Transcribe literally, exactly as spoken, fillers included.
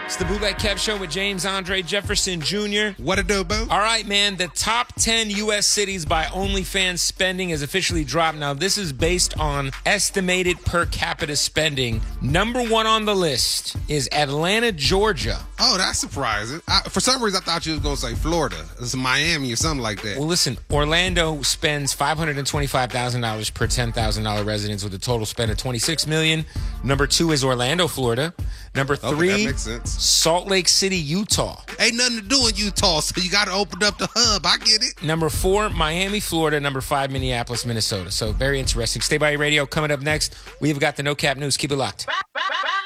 It's the Bootleg Kev Show with James Andre Jefferson Junior What a do, boo? All right, man. The top ten U S cities by OnlyFans spending is officially dropped. Now, this is based on estimated per capita spending. Number one on the list is Atlanta, Georgia. Oh, that's surprising. I, for some reason, I thought you was going to say Florida. It's Miami or something like that. Well, listen, Orlando spends five hundred twenty-five thousand dollars per ten thousand dollars residence with a total spend of twenty-six million dollars. Number two is Orlando, Florida. Number three, okay, that makes sense. Salt Lake City, Utah. Ain't nothing to do in Utah, so you got to open up the hub. I get it. Number four, Miami, Florida. Number five, Minneapolis, Minnesota. So very interesting. Stay by your radio. Coming up next, we've got the No Cap News. Keep it locked.